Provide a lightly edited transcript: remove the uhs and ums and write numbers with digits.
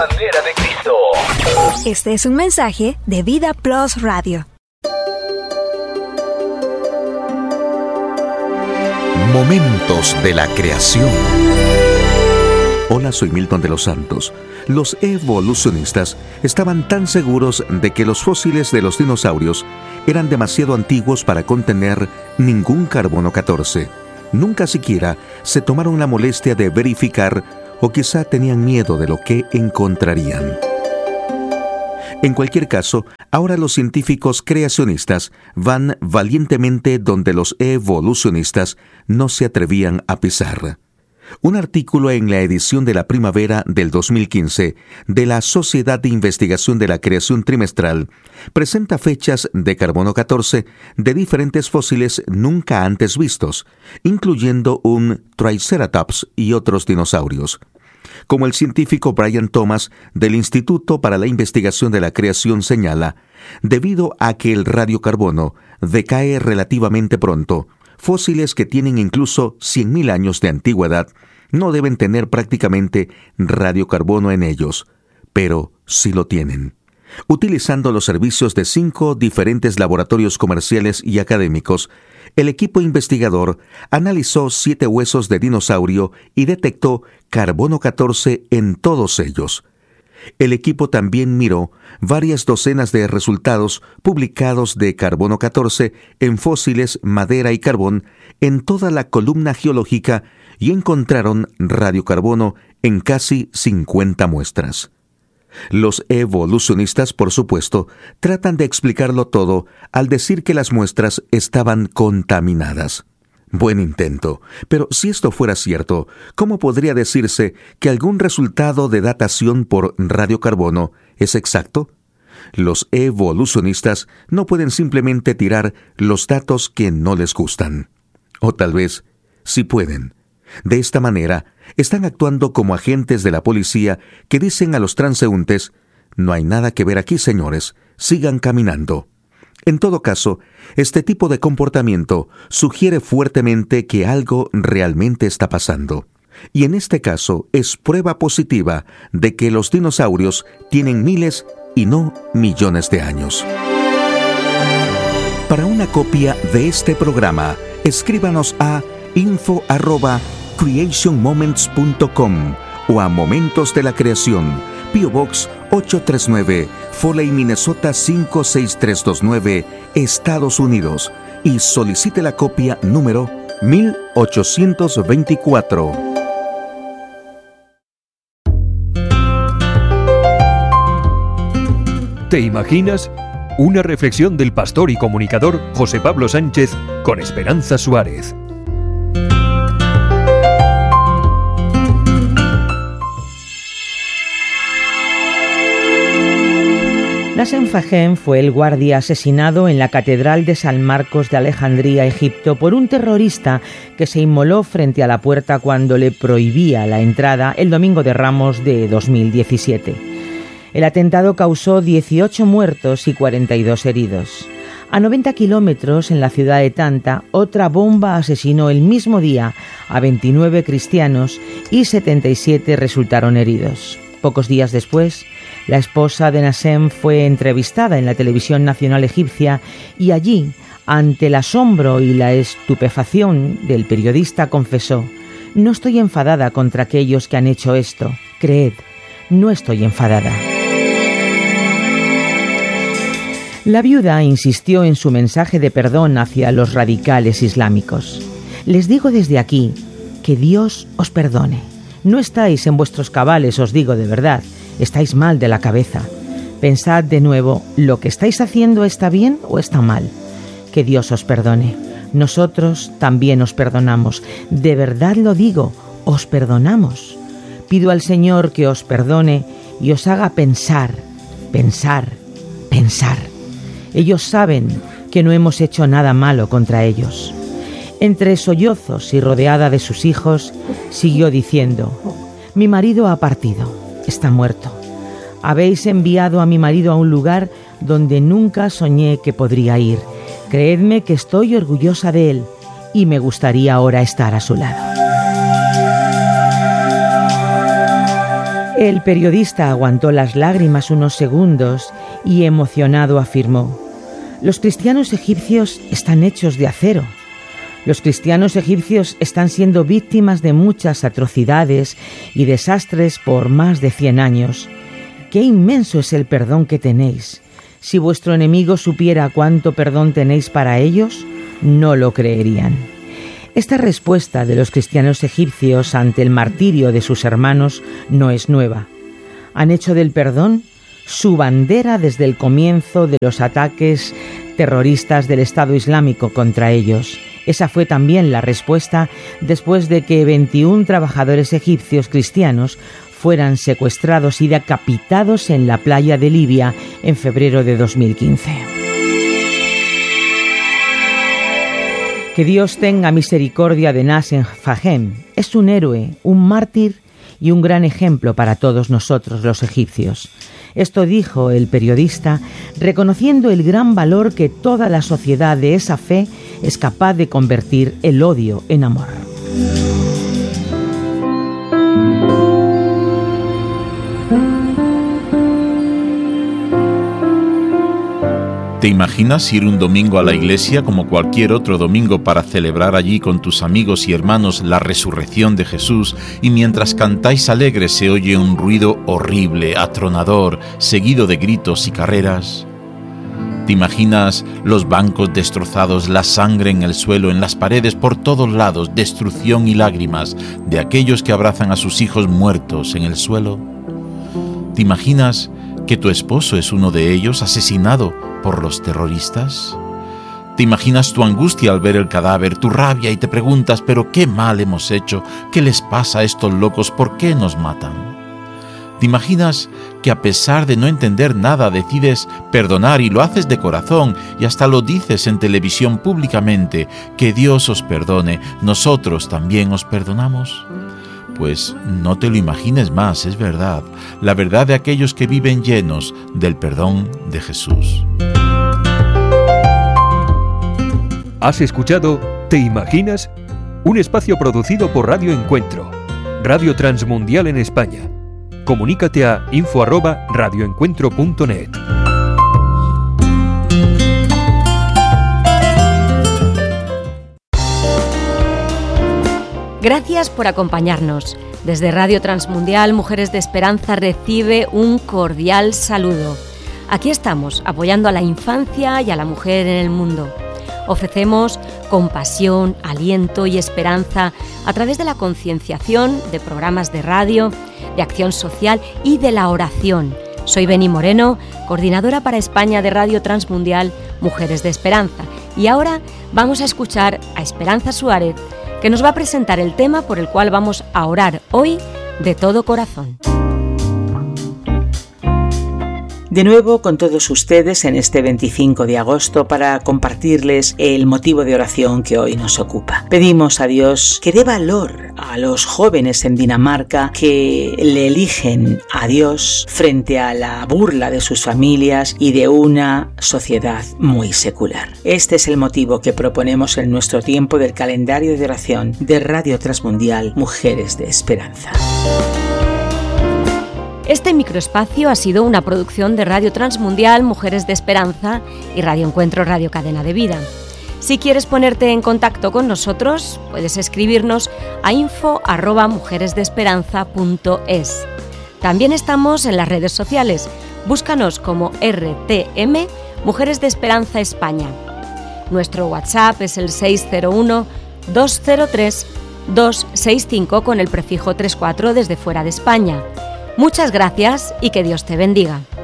manera de Cristo. Este es un mensaje de Vida Plus Radio. Momentos de la creación. Hola, soy Milton de los Santos. Los evolucionistas estaban tan seguros de que los fósiles de los dinosaurios eran demasiado antiguos para contener ningún carbono 14. Nunca siquiera se tomaron la molestia de verificar, o quizá tenían miedo de lo que encontrarían. En cualquier caso, ahora los científicos creacionistas van valientemente donde los evolucionistas no se atrevían a pisar. Un artículo en la edición de la primavera del 2015 de la Sociedad de Investigación de la Creación Trimestral presenta fechas de carbono 14 de diferentes fósiles nunca antes vistos, incluyendo un Triceratops y otros dinosaurios. Como el científico Brian Thomas del Instituto para la Investigación de la Creación señala, debido a que el radiocarbono decae relativamente pronto, fósiles que tienen incluso 100.000 años de antigüedad no deben tener prácticamente radiocarbono en ellos, pero sí lo tienen. Utilizando los servicios de 5 diferentes laboratorios comerciales y académicos, el equipo investigador analizó 7 huesos de dinosaurio y detectó carbono 14 en todos ellos. El equipo también miró varias docenas de resultados publicados de carbono 14 en fósiles, madera y carbón en toda la columna geológica y encontraron radiocarbono en casi 50 muestras. Los evolucionistas, por supuesto, tratan de explicarlo todo al decir que las muestras estaban contaminadas. Buen intento, pero si esto fuera cierto, ¿cómo podría decirse que algún resultado de datación por radiocarbono es exacto? Los evolucionistas no pueden simplemente tirar los datos que no les gustan. O tal vez, sí pueden. De esta manera, están actuando como agentes de la policía que dicen a los transeúntes: no hay nada que ver aquí, señores, sigan caminando. En todo caso, este tipo de comportamiento sugiere fuertemente que algo realmente está pasando. Y en este caso es prueba positiva de que los dinosaurios tienen miles y no millones de años. Para una copia de este programa, escríbanos a info@creationmoments.com o a Momentos de la Creación, P.O. Box 839, Foley, Minnesota 56329, Estados Unidos, y solicite la copia número 1824. ¿Te imaginas? Una reflexión del pastor y comunicador José Pablo Sánchez con Esperanza Suárez. Nassem Fahem fue el guardia asesinado en la Catedral de San Marcos de Alejandría, Egipto, por un terrorista que se inmoló frente a la puerta cuando le prohibía la entrada el Domingo de Ramos de 2017. El atentado causó 18 muertos y 42 heridos. A 90 kilómetros, en la ciudad de Tanta, otra bomba asesinó el mismo día a 29 cristianos y 77 resultaron heridos. Pocos días después, la esposa de Nassem fue entrevistada en la televisión nacional egipcia y allí, ante el asombro y la estupefacción del periodista, confesó: «No estoy enfadada contra aquellos que han hecho esto. Creed, no estoy enfadada». La viuda insistió en su mensaje de perdón hacia los radicales islámicos. «Les digo desde aquí que Dios os perdone. No estáis en vuestros cabales, os digo de verdad. Estáis mal de la cabeza. Pensad de nuevo, ¿lo que estáis haciendo está bien o está mal? Que Dios os perdone. Nosotros también os perdonamos. De verdad lo digo, os perdonamos. Pido al Señor que os perdone y os haga pensar, pensar, pensar. Ellos saben que no hemos hecho nada malo contra ellos». Entre sollozos y rodeada de sus hijos, siguió diciendo: «Mi marido ha partido. Está muerto. Habéis enviado a mi marido a un lugar donde nunca soñé que podría ir. Creedme que estoy orgullosa de él y me gustaría ahora estar a su lado». El periodista aguantó las lágrimas unos segundos y emocionado afirmó: los cristianos egipcios están hechos de acero. Los cristianos egipcios están siendo víctimas de muchas atrocidades y desastres por más de 100 años. ¡Qué inmenso es el perdón que tenéis! Si vuestro enemigo supiera cuánto perdón tenéis para ellos, no lo creerían. Esta respuesta de los cristianos egipcios ante el martirio de sus hermanos no es nueva. Han hecho del perdón su bandera desde el comienzo de los ataques terroristas del Estado Islámico contra ellos. Esa fue también la respuesta después de que 21 trabajadores egipcios cristianos fueran secuestrados y decapitados en la playa de Libia en febrero de 2015. Que Dios tenga misericordia de Nassem Fahem. Es un héroe, un mártir y un gran ejemplo para todos nosotros los egipcios. Esto dijo el periodista, reconociendo el gran valor que toda la sociedad de esa fe es capaz de convertir el odio en amor. ¿Te imaginas ir un domingo a la iglesia como cualquier otro domingo para celebrar allí con tus amigos y hermanos la resurrección de Jesús y mientras cantáis alegres se oye un ruido horrible, atronador, seguido de gritos y carreras? ¿Te imaginas los bancos destrozados, la sangre en el suelo, en las paredes, por todos lados, destrucción y lágrimas de aquellos que abrazan a sus hijos muertos en el suelo? ¿Te imaginas que tu esposo es uno de ellos, asesinado por los terroristas? ¿Te imaginas tu angustia al ver el cadáver, tu rabia y te preguntas, pero qué mal hemos hecho? ¿Qué les pasa a estos locos? ¿Por qué nos matan? ¿Te imaginas que a pesar de no entender nada decides perdonar y lo haces de corazón y hasta lo dices en televisión públicamente? Que Dios os perdone, nosotros también os perdonamos. Pues no te lo imagines más, es verdad, la verdad de aquellos que viven llenos del perdón de Jesús. ¿Has escuchado ¿Te imaginas? Un espacio producido por Radio Encuentro, Radio Transmundial en España. Comunícate a info@radioencuentro.net. Gracias por acompañarnos. Desde Radio Transmundial, Mujeres de Esperanza recibe un cordial saludo. Aquí estamos, apoyando a la infancia y a la mujer en el mundo. Ofrecemos compasión, aliento y esperanza a través de la concienciación, de programas de radio, de acción social y de la oración. Soy Beni Moreno, coordinadora para España de Radio Transmundial, Mujeres de Esperanza. Y ahora vamos a escuchar a Esperanza Suárez, que nos va a presentar el tema por el cual vamos a orar hoy de todo corazón. De nuevo con todos ustedes en este 25 de agosto para compartirles el motivo de oración que hoy nos ocupa. Pedimos a Dios que dé valor a los jóvenes en Dinamarca que le eligen a Dios frente a la burla de sus familias y de una sociedad muy secular. Este es el motivo que proponemos en nuestro tiempo del calendario de oración de Radio Transmundial Mujeres de Esperanza. Este microespacio ha sido una producción de Radio Transmundial, Mujeres de Esperanza y Radio Encuentro, Radio Cadena de Vida. Si quieres ponerte en contacto con nosotros, puedes escribirnos a info@mujeresdeesperanza.es. También estamos en las redes sociales. Búscanos como RTM, Mujeres de Esperanza España. Nuestro WhatsApp es el 601-203-265 con el prefijo 34 desde fuera de España. Muchas gracias y que Dios te bendiga.